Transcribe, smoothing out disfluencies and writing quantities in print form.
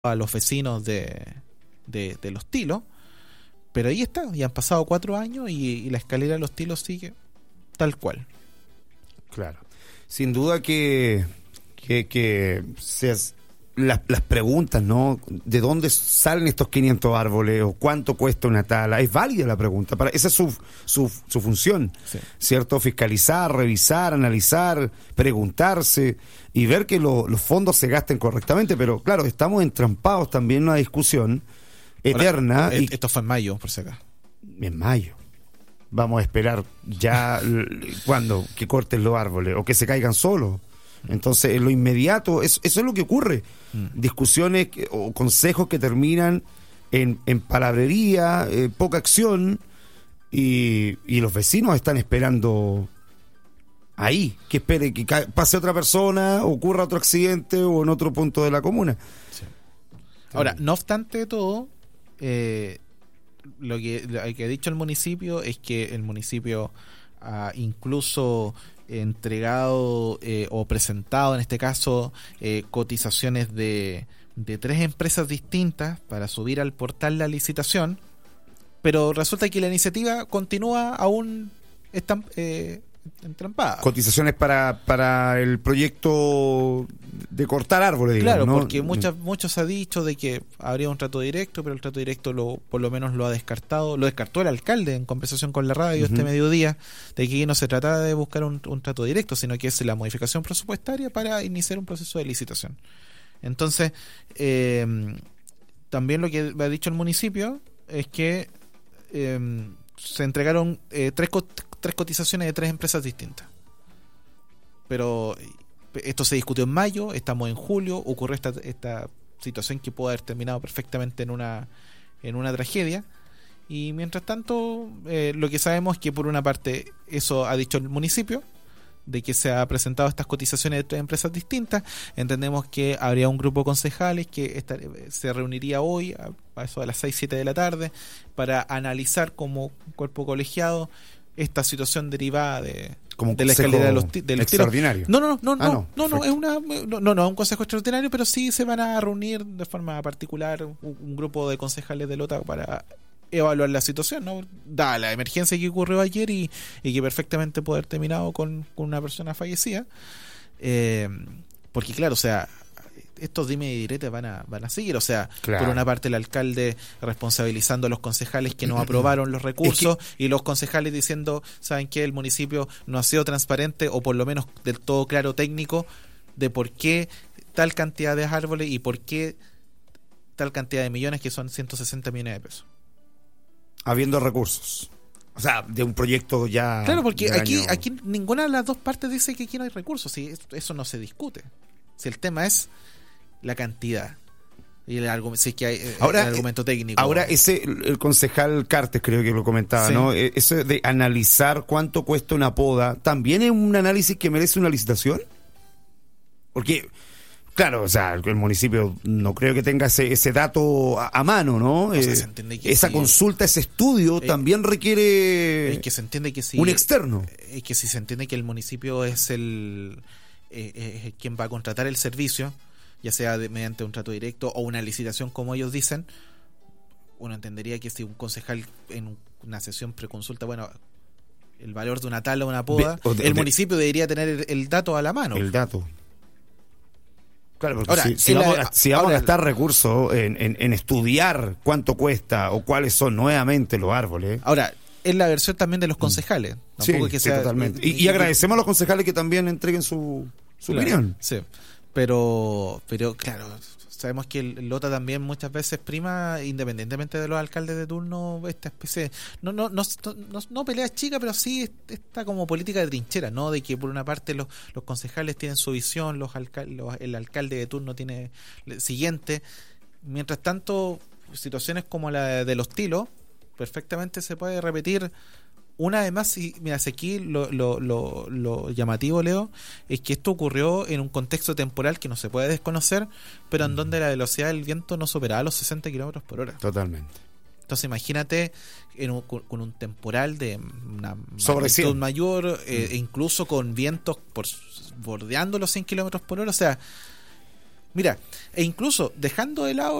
a los vecinos de Los Tilos, pero ahí está, ya han pasado 4 años y la escalera de Los Tilos sigue tal cual. Claro, sin duda que las preguntas, ¿no? ¿De dónde salen estos 500 árboles? ¿O cuánto cuesta una tala? Es válida la pregunta. Esa es su función, sí. ¿Cierto? Fiscalizar, revisar, analizar, preguntarse y ver que los fondos se gasten correctamente. Pero claro, estamos entrampados también en una discusión eterna. Ahora, esto fue en mayo, por si acá. En mayo. Vamos a esperar ya cuando que corten los árboles o que se caigan solos. Entonces, en lo inmediato, eso es lo que ocurre. Discusiones o consejos que terminan en palabrería, poca acción, y los vecinos están esperando ahí, que espere que pase otra persona, ocurra otro accidente o en otro punto de la comuna. Sí. Ahora, no obstante todo, lo que ha dicho el municipio es que el municipio ha incluso entregado o presentado en este caso cotizaciones de 3 empresas distintas para subir al portal la licitación, pero resulta que la iniciativa continúa aún entrampada. Cotizaciones para el proyecto de cortar árboles, digamos, claro, ¿no? Porque muchos ha dicho de que habría un trato directo, pero el trato directo por lo menos lo descartó el alcalde en conversación con la radio este mediodía, de que no se trata de buscar un trato directo, sino que es la modificación presupuestaria para iniciar un proceso de licitación. Entonces, también lo que ha dicho el municipio es que se entregaron 3 cotizaciones de 3 empresas distintas, pero esto se discutió en mayo, estamos en julio, ocurre esta situación que puede haber terminado perfectamente en una tragedia, y mientras tanto lo que sabemos es que por una parte eso ha dicho el municipio, de que se ha presentado estas cotizaciones de 3 empresas distintas. Entendemos que habría un grupo de concejales que se reuniría hoy a eso de las 6-7 de la tarde para analizar como cuerpo colegiado esta situación derivada de la escalera de los extraordinario. No, es un consejo extraordinario, pero sí se van a reunir de forma particular un grupo de concejales de Lota para evaluar la situación, ¿no? Dada la emergencia que ocurrió ayer y que perfectamente puede haber terminado con una persona fallecida, porque claro, o sea, estos dime y diretes van a seguir, o sea, claro. Por una parte el alcalde responsabilizando a los concejales que no aprobaron los recursos, y los concejales diciendo, ¿saben qué? El municipio no ha sido transparente o por lo menos del todo claro técnico de por qué tal cantidad de árboles y por qué tal cantidad de millones, que son 160 millones de pesos. Habiendo recursos. O sea, de un proyecto ya... Claro, porque aquí ninguna de las dos partes dice que aquí no hay recursos, y eso no se discute. Si el tema es la cantidad y el argumento técnico. Ahora el concejal Cartes creo que lo comentaba, sí. ¿No? Eso de analizar cuánto cuesta una poda, ¿también es un análisis que merece una licitación? Porque, claro, o sea, el municipio no creo que tenga ese dato a mano, ¿no? O sea, se entiende que esa consulta, ese estudio también requiere que se entiende que un externo. Es que si se entiende que el municipio es quien va a contratar el servicio, ya sea mediante un trato directo o una licitación como ellos dicen, uno entendería que si un concejal en una sesión preconsulta, bueno, el valor de una tala o una poda, el municipio debería tener el dato a la mano. El dato. Claro, porque ahora, si vamos a gastar recursos en estudiar cuánto cuesta o cuáles son nuevamente los árboles. Ahora, es la versión también de los concejales. Tampoco es que sea, totalmente. Y agradecemos a los concejales que también entreguen su opinión. Sí. Pero claro, sabemos que el Lota también muchas veces prima, independientemente de los alcaldes de turno, esta especie no peleas chicas, pero sí está como política de trinchera, ¿no? De que por una parte los concejales tienen su visión, el alcalde de turno tiene el siguiente. Mientras tanto, situaciones como la de Los Tilos perfectamente se puede repetir. Una vez más, y mira, aquí lo llamativo, Leo, es que esto ocurrió en un contexto temporal que no se puede desconocer, pero en donde la velocidad del viento no superaba los 60 kilómetros por hora. Totalmente. Entonces imagínate con un temporal de una magnitud mayor, incluso con vientos bordeando los 100 kilómetros por hora. O sea, Mira, e incluso dejando de lado